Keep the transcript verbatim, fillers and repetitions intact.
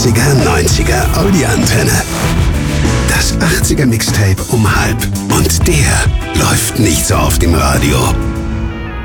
achtziger, neunziger Audi-Antenne. Das achtziger Mixtape um halb. Und der läuft nicht so oft im Radio.